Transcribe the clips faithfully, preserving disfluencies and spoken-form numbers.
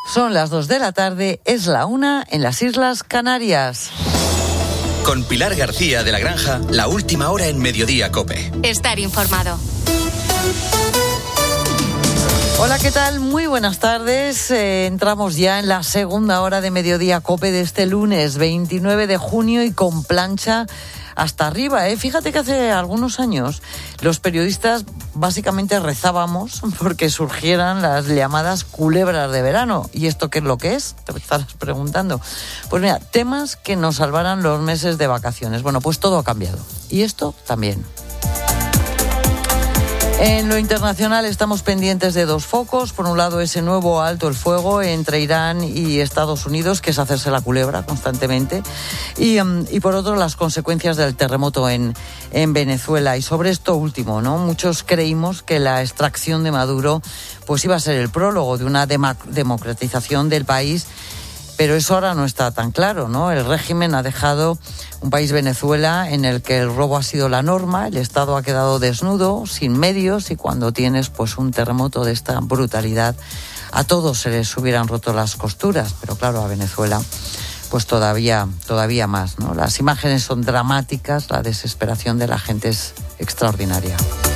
Son las dos de la tarde, es la una en las Islas Canarias. Con Pilar García de la Granja, la última hora en Mediodía COPE. Estar informado. Hola, ¿qué tal? Muy buenas tardes. Eh, entramos ya en la segunda hora de Mediodía COPE de este lunes veintinueve de junio y con plancha hasta arriba, ¿eh? Fíjate que hace algunos años los periodistas básicamente rezábamos porque surgieran las llamadas culebras de verano. ¿Y esto qué es lo que es? Te estarás preguntando. Pues mira, temas que nos salvaran los meses de vacaciones. Bueno, pues todo ha cambiado. Y esto también. En lo internacional estamos pendientes de dos focos. Por un lado, ese nuevo alto el fuego entre Irán y Estados Unidos, que es hacerse la culebra constantemente. Y, um, y por otro, las consecuencias del terremoto en, en Venezuela. Y sobre esto último, ¿no? Muchos creímos que la extracción de Maduro pues iba a ser el prólogo de una dema- democratización del país. Pero eso ahora no está tan claro, ¿no? El régimen ha dejado un país, Venezuela, en el que el robo ha sido la norma, el Estado ha quedado desnudo, sin medios, y cuando tienes pues un terremoto de esta brutalidad, a todos se les hubieran roto las costuras, pero claro, a Venezuela pues todavía, todavía más, ¿no? Las imágenes son dramáticas, la desesperación de la gente es extraordinaria.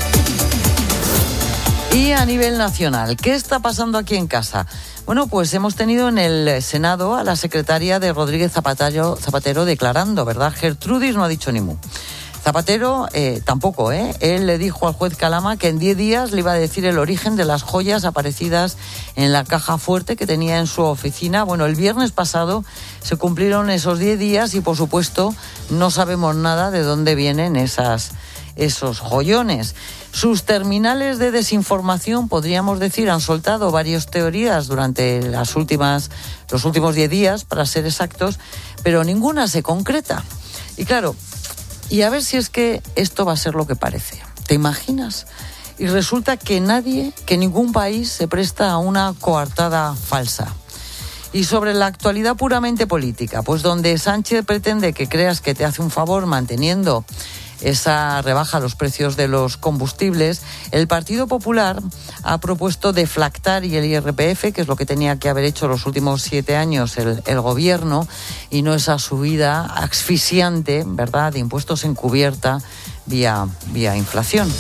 Y a nivel nacional, ¿qué está pasando aquí en casa? Bueno, pues hemos tenido en el Senado a la secretaria de Rodríguez Zapatero, Zapatero declarando, ¿verdad? Gertrudis no ha dicho ni mu. Zapatero eh, tampoco, ¿eh? Él le dijo al juez Calama que en diez días le iba a decir el origen de las joyas aparecidas en la caja fuerte que tenía en su oficina. Bueno, el viernes pasado se cumplieron esos diez días y, por supuesto, no sabemos nada de dónde vienen esas, esos joyones. Sus terminales de desinformación, podríamos decir, han soltado varias teorías durante las últimas, los últimos diez días, para ser exactos, pero ninguna se concreta. Y claro, y a ver si es que esto va a ser lo que parece. ¿Te imaginas? Y resulta que nadie, que ningún país se presta a una coartada falsa. Y sobre la actualidad puramente política, pues donde Sánchez pretende que creas que te hace un favor manteniendo esa rebaja a los precios de los combustibles, el Partido Popular ha propuesto deflactar y el I R P F, que es lo que tenía que haber hecho los últimos siete años el, el gobierno, y no esa subida asfixiante, ¿verdad?, de impuestos encubierta vía, vía inflación.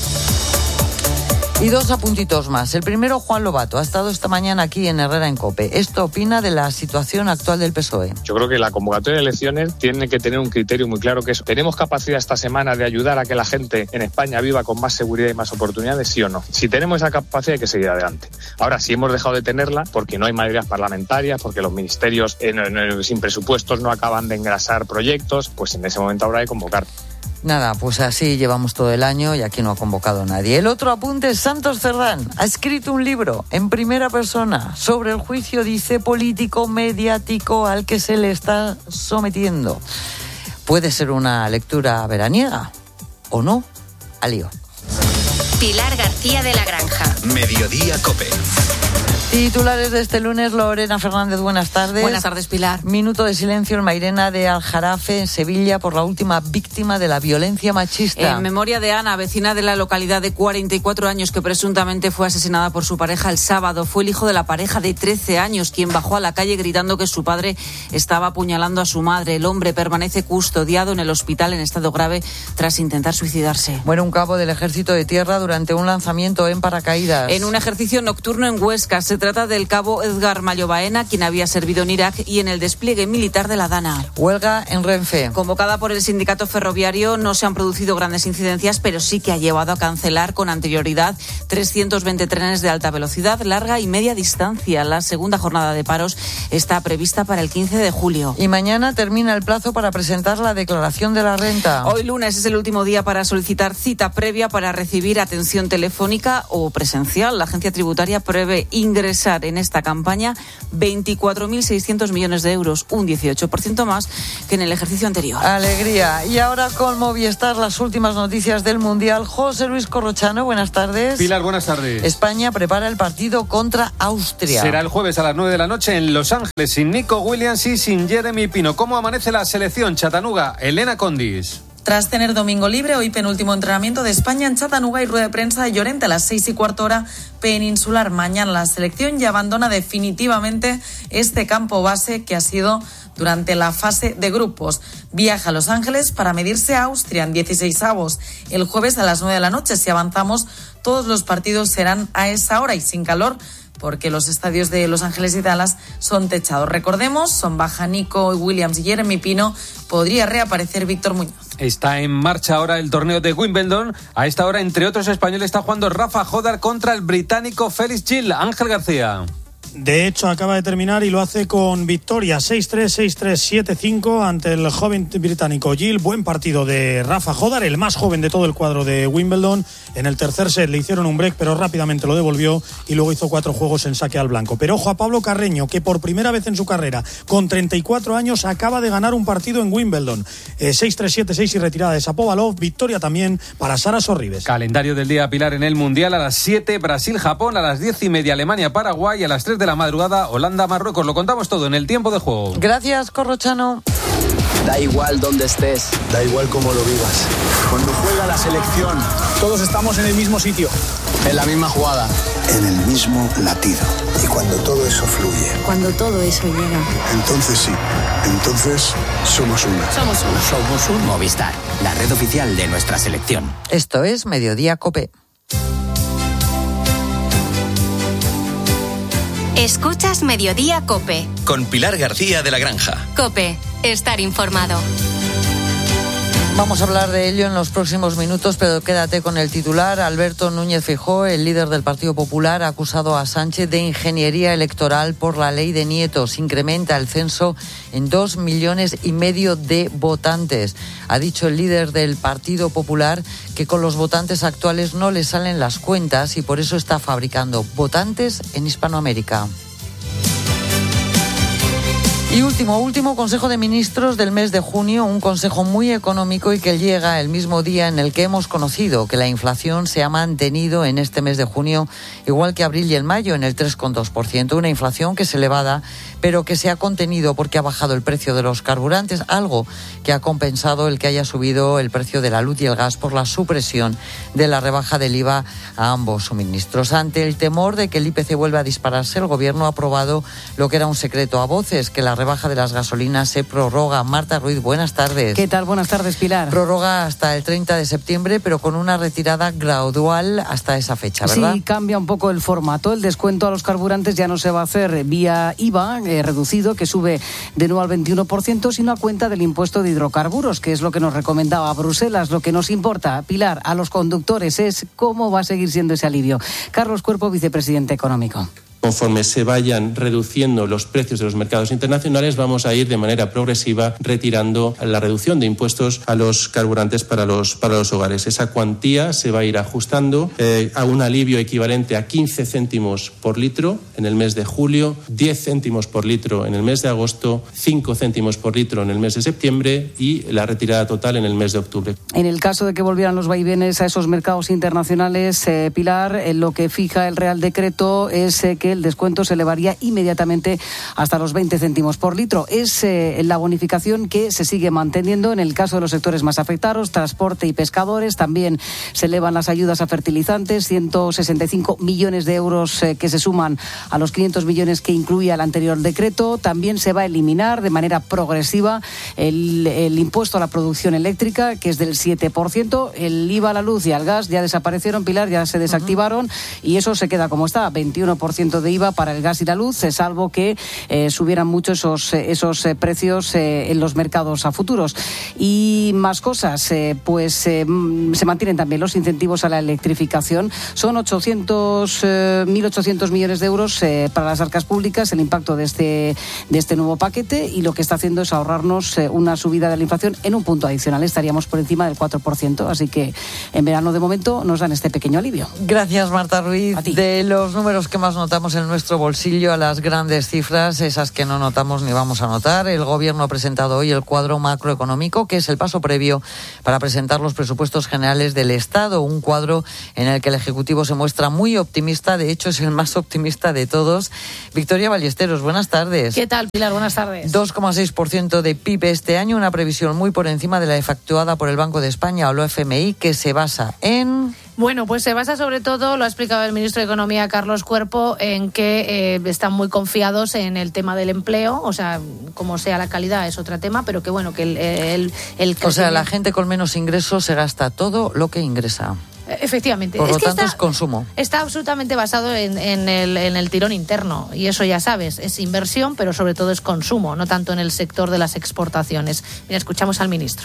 Y dos apuntitos más. El primero, Juan Lobato, ha estado esta mañana aquí en Herrera en COPE. Esto opina de la situación actual del P S O E. Yo creo que la convocatoria de elecciones tiene que tener un criterio muy claro, que es: ¿tenemos capacidad esta semana de ayudar a que la gente en España viva con más seguridad y más oportunidades, sí o no? Si tenemos esa capacidad, hay que seguir adelante. Ahora, si hemos dejado de tenerla porque no hay mayorías parlamentarias, porque los ministerios eh, no, no, sin presupuestos no acaban de engrasar proyectos, pues en ese momento habrá que convocar. Nada, pues así llevamos todo el año y aquí no ha convocado a nadie. El otro apunte es Santos Cerdán. Ha escrito un libro en primera persona sobre el juicio, dice, político mediático al que se le está sometiendo. Puede ser una lectura veraniega o no. Al lío. Pilar García de la Granja. Mediodía COPE. Titulares de este lunes, Lorena Fernández, buenas tardes. Buenas tardes, Pilar. Minuto de silencio en Mairena de Aljarafe, en Sevilla, por la última víctima de la violencia machista. En memoria de Ana, vecina de la localidad de cuarenta y cuatro años, que presuntamente fue asesinada por su pareja el sábado. Fue el hijo de la pareja de trece años quien bajó a la calle gritando que su padre estaba apuñalando a su madre. El hombre permanece custodiado en el hospital en estado grave tras intentar suicidarse. Muere un cabo del Ejército de Tierra durante un lanzamiento en paracaídas. En un ejercicio nocturno en Huesca. Se trata del cabo Edgar Mayo Baena, quien había servido en Irak y en el despliegue militar de la Dana. Huelga en Renfe. Convocada por el sindicato ferroviario, no se han producido grandes incidencias, pero sí que ha llevado a cancelar con anterioridad trescientos veinte trenes de alta velocidad, larga y media distancia. La segunda jornada de paros está prevista para el quince de julio. Y mañana termina el plazo para presentar la declaración de la renta. Hoy lunes es el último día para solicitar cita previa para recibir atención telefónica o presencial. La agencia tributaria prevé ingresar en esta campaña veinticuatro mil seiscientos millones de euros, un dieciocho por ciento más que en el ejercicio anterior. Alegría. Y ahora con Movistar, las últimas noticias del Mundial. José Luis Corrochano, buenas tardes. Pilar, buenas tardes. España prepara el partido contra Austria. Será el jueves a las nueve de la noche en Los Ángeles, sin Nico Williams y sin Jeremy Pino. ¿Cómo amanece la selección? Chattanooga, Elena Condis. Tras tener domingo libre, hoy penúltimo entrenamiento de España en Chattanooga y rueda de prensa de Llorente a las seis y cuarto hora peninsular. Mañana la selección ya abandona definitivamente este campo base que ha sido durante la fase de grupos. Viaja a Los Ángeles para medirse a Austria en dieciseisavos el jueves a las nueve de la noche. Si avanzamos, todos los partidos serán a esa hora y sin calor, porque los estadios de Los Ángeles y Dallas son techados. Recordemos, son baja Nico Williams y Jeremy Pino. Podría reaparecer Víctor Muñoz. Está en marcha ahora el torneo de Wimbledon. A esta hora, entre otros españoles, está jugando Rafa Jodar contra el británico Felix Gil. Ángel García. De hecho, acaba de terminar y lo hace con victoria seis tres, seis tres, siete cinco ante el joven británico Gil. Buen partido de Rafa Jodar, el más joven de todo el cuadro de Wimbledon. En el tercer set le hicieron un break, pero rápidamente lo devolvió y luego hizo cuatro juegos en saque al blanco. Pero ojo a Pablo Carreño, que por primera vez en su carrera, con treinta y cuatro años, acaba de ganar un partido en Wimbledon. Eh, seis tres, siete seis y retirada de Shapovalov. Victoria también para Sara Sorribes. Calendario del día, Pilar, en el Mundial. A las siete, Brasil-Japón. A las diez y media, Alemania-Paraguay. A las tres de la madrugada, Holanda-Marruecos. Lo contamos todo en el tiempo de juego. Gracias, Corrochano. Da igual donde estés, da igual cómo lo vivas. Cuando juega la selección, todos estamos en el mismo sitio, en la misma jugada, en el mismo latido. Y cuando todo eso fluye, cuando todo eso llega, entonces sí, entonces somos uno. Somos uno. Somos un Movistar, la red oficial de nuestra selección. Esto es Mediodía COPE. Escuchas Mediodía COPE. Con Pilar García de la Granja. COPE, estar informado. Vamos a hablar de ello en los próximos minutos, pero quédate con el titular. Alberto Núñez Feijóo, el líder del Partido Popular, ha acusado a Sánchez de ingeniería electoral por la ley de nietos. Incrementa el censo en dos millones y medio de votantes. Ha dicho el líder del Partido Popular que con los votantes actuales no le salen las cuentas y por eso está fabricando votantes en Hispanoamérica. Y último, último Consejo de Ministros del mes de junio, un consejo muy económico y que llega el mismo día en el que hemos conocido que la inflación se ha mantenido en este mes de junio, igual que abril y el mayo, en el tres coma dos por ciento. Una inflación que es elevada, pero que se ha contenido porque ha bajado el precio de los carburantes, algo que ha compensado el que haya subido el precio de la luz y el gas por la supresión de la rebaja del I V A a ambos suministros. Ante el temor de que el I P C vuelva a dispararse, el Gobierno ha aprobado lo que era un secreto a voces, que la rebaja de las gasolinas se prorroga. Marta Ruiz, buenas tardes. ¿Qué tal? Buenas tardes, Pilar. Prorroga hasta el treinta de septiembre, pero con una retirada gradual hasta esa fecha, ¿verdad? Sí, cambia un poco el formato. El descuento a los carburantes ya no se va a hacer vía I V A eh, reducido, que sube de nuevo al veintiuno por ciento, sino a cuenta del impuesto de hidrocarburos, que es lo que nos recomendaba Bruselas. Lo que nos importa, Pilar, a los conductores es cómo va a seguir siendo ese alivio. Carlos Cuerpo, vicepresidente económico. Conforme se vayan reduciendo los precios de los mercados internacionales, vamos a ir de manera progresiva retirando la reducción de impuestos a los carburantes para los, para los hogares. Esa cuantía se va a ir ajustando eh, a un alivio equivalente a quince céntimos por litro en el mes de julio, diez céntimos por litro en el mes de agosto, cinco céntimos por litro en el mes de septiembre y la retirada total en el mes de octubre. En el caso de que volvieran los vaivenes a esos mercados internacionales, eh, Pilar, eh, lo que fija el Real Decreto es eh, que el descuento se elevaría inmediatamente hasta los veinte céntimos por litro. Es eh, la bonificación que se sigue manteniendo en el caso de los sectores más afectados, transporte y pescadores. También se elevan las ayudas a fertilizantes, ciento sesenta y cinco millones de euros eh, que se suman a los quinientos millones que incluía el anterior decreto. También se va a eliminar de manera progresiva el, el impuesto a la producción eléctrica, que es del siete por ciento. El I V A a la luz y al gas ya desaparecieron, Pilar, ya se desactivaron, uh-huh. y eso se queda como está, veintiuno por ciento de I V A para el gas y la luz, salvo que eh, subieran mucho esos, esos eh, precios eh, en los mercados a futuros. Y más cosas, eh, pues eh, se mantienen también los incentivos a la electrificación. Son ochocientos, eh, mil ochocientos millones de euros eh, para las arcas públicas el impacto de este, de este nuevo paquete, y lo que está haciendo es ahorrarnos eh, una subida de la inflación en un punto adicional. Estaríamos por encima del cuatro por ciento, así que en verano de momento nos dan este pequeño alivio. Gracias, Marta Ruiz. De los números que más notamos llevamos en nuestro bolsillo a las grandes cifras, esas que no notamos ni vamos a notar. El Gobierno ha presentado hoy el cuadro macroeconómico, que es el paso previo para presentar los presupuestos generales del Estado. Un cuadro en el que el Ejecutivo se muestra muy optimista, de hecho es el más optimista de todos. Victoria Ballesteros, buenas tardes. ¿Qué tal, Pilar? Buenas tardes. dos coma seis por ciento de P I B este año, una previsión muy por encima de la efectuada por el Banco de España o la F M I, que se basa en... Bueno, pues se basa sobre todo, lo ha explicado el ministro de Economía, Carlos Cuerpo, en que eh, están muy confiados en el tema del empleo, o sea, como sea la calidad es otro tema, pero que bueno, que el... el, el o sea, la gente con menos ingresos se gasta todo lo que ingresa. Efectivamente. Por lo es que tanto, está, es consumo. Está absolutamente basado en, en, el, en el tirón interno, y eso ya sabes, es inversión, pero sobre todo es consumo, no tanto en el sector de las exportaciones. Mira, escuchamos al ministro.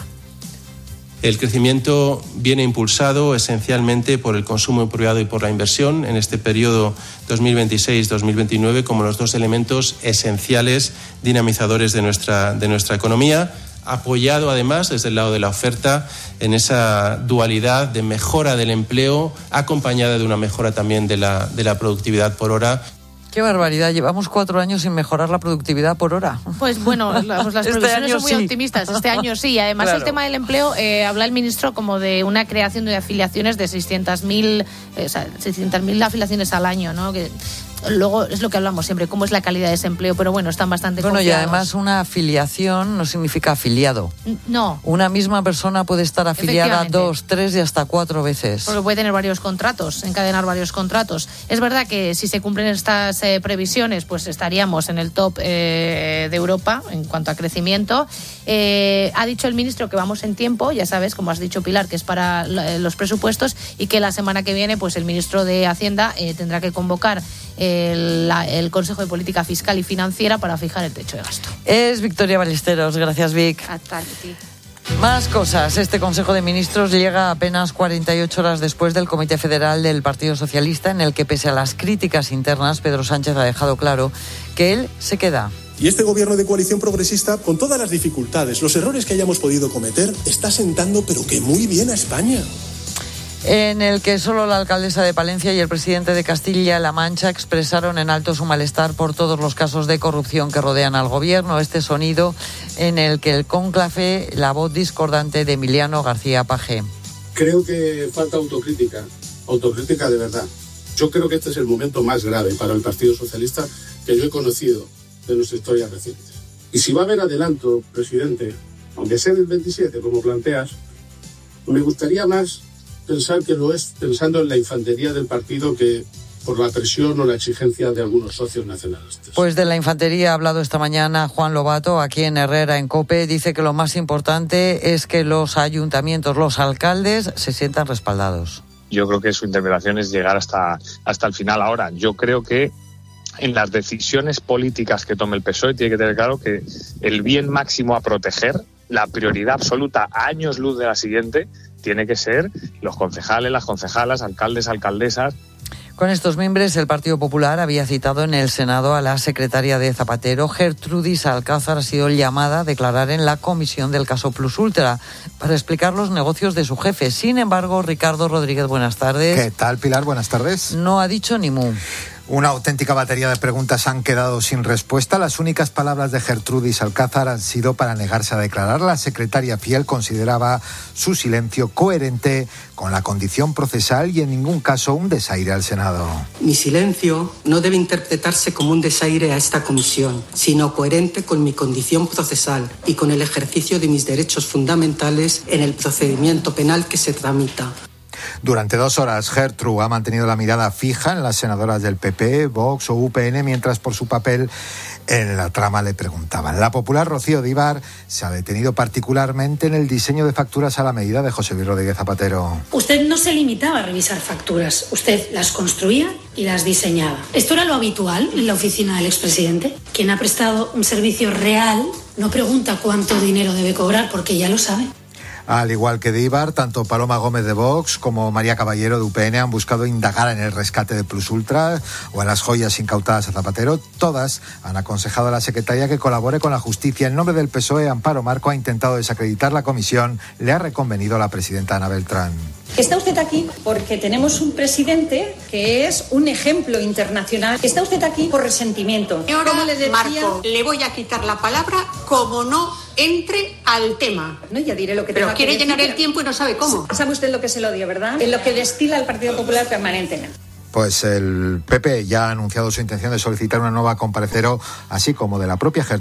El crecimiento viene impulsado esencialmente por el consumo privado y por la inversión en este periodo dos mil veintiséis dos mil veintinueve como los dos elementos esenciales dinamizadores de nuestra, de nuestra economía, apoyado además desde el lado de la oferta en esa dualidad de mejora del empleo acompañada de una mejora también de la, de la productividad por hora. ¡Qué barbaridad! Llevamos cuatro años sin mejorar la productividad por hora. Pues bueno, la, pues las este previsiones son muy sí. optimistas. Este año sí. Además, claro. El tema del empleo, eh, habla el ministro como de una creación de afiliaciones de seiscientas mil eh, o sea, seiscientas mil afiliaciones al año, ¿no? Que luego es lo que hablamos siempre, cómo es la calidad de ese empleo, pero bueno, están bastante bueno, confiados. Y además una afiliación no significa afiliado. No. Una misma persona puede estar afiliada dos, tres y hasta cuatro veces. Porque puede tener varios contratos, encadenar varios contratos. Es verdad que si se cumplen estas eh, previsiones, pues estaríamos en el top eh, de Europa en cuanto a crecimiento. Eh, ha dicho el ministro que vamos en tiempo, ya sabes, como has dicho, Pilar, que es para los presupuestos, y que la semana que viene pues el ministro de Hacienda eh, tendrá que convocar El, la, el Consejo de Política Fiscal y Financiera para fijar el techo de gasto. Es Victoria Ballesteros. Gracias, Vic. Hasta ti. Más cosas. Este Consejo de Ministros llega apenas cuarenta y ocho horas después del Comité Federal del Partido Socialista, en el que, pese a las críticas internas, Pedro Sánchez ha dejado claro que él se queda. Y este gobierno de coalición progresista, con todas las dificultades, los errores que hayamos podido cometer, está sentando, pero que muy bien, a España. En el que solo la alcaldesa de Palencia y el presidente de Castilla-La Mancha expresaron en alto su malestar por todos los casos de corrupción que rodean al gobierno. Este sonido en el que el cónclave, la voz discordante de Emiliano García Paje. Creo que falta autocrítica, autocrítica de verdad. Yo creo que este es el momento más grave para el Partido Socialista que yo he conocido de nuestra historia reciente. Y si va a haber adelanto, presidente, aunque sea del veintisiete, como planteas, me gustaría más pensar que lo es pensando en la infantería del partido que por la presión o la exigencia de algunos socios nacionalistas. Pues de la infantería ha hablado esta mañana Juan Lobato, aquí en Herrera, en COPE. Dice que lo más importante es que los ayuntamientos, los alcaldes, se sientan respaldados. Yo creo que su interpelación es llegar hasta, hasta el final. Ahora, yo creo que en las decisiones políticas que tome el P S O E tiene que tener claro que el bien máximo a proteger, la prioridad absoluta a años luz de la siguiente, tiene que ser los concejales, las concejalas, alcaldes, alcaldesas. Con estos miembros, el Partido Popular había citado en el Senado a la secretaria de Zapatero. Gertrudis Alcázar ha sido llamada a declarar en la comisión del caso Plus Ultra para explicar los negocios de su jefe. Sin embargo, Ricardo Rodríguez, buenas tardes. ¿Qué tal, Pilar? Buenas tardes. No ha dicho ni mu. Una auténtica batería de preguntas han quedado sin respuesta. Las únicas palabras de Gertrudis Alcázar han sido para negarse a declarar. La secretaria fiel consideraba su silencio coherente con la condición procesal y en ningún caso un desaire al Senado. Mi silencio no debe interpretarse como un desaire a esta comisión, sino coherente con mi condición procesal y con el ejercicio de mis derechos fundamentales en el procedimiento penal que se tramita. Durante dos horas, Gertrude ha mantenido la mirada fija en las senadoras del P P, Vox o U P N, mientras por su papel en la trama le preguntaban. La popular Rocío Díbar se ha detenido particularmente en el diseño de facturas a la medida de José Luis Rodríguez Zapatero. Usted no se limitaba a revisar facturas, usted las construía y las diseñaba. ¿Esto era lo habitual en la oficina del expresidente? Quien ha prestado un servicio real no pregunta cuánto dinero debe cobrar porque ya lo sabe. Al igual que Díbar, tanto Paloma Gómez de Vox como María Caballero de U P N han buscado indagar en el rescate de Plus Ultra o en las joyas incautadas a Zapatero. Todas han aconsejado a la secretaria que colabore con la justicia. En nombre del P S O E, Amparo Marco ha intentado desacreditar la comisión. Le ha reconvenido la presidenta Ana Beltrán. Está usted aquí porque tenemos un presidente que es un ejemplo internacional. Está usted aquí por resentimiento. Y ahora, Como le decía, Marco, le voy a quitar la palabra como no entre al tema. No, ya diré lo que Pero tenga quiere que llenar decir, el tiempo y no sabe cómo. ¿Sabe usted lo que es el odio, verdad? En lo que destila el Partido Popular permanentemente. Pues el P P ya ha anunciado su intención de solicitar una nueva comparecero, así como de la propia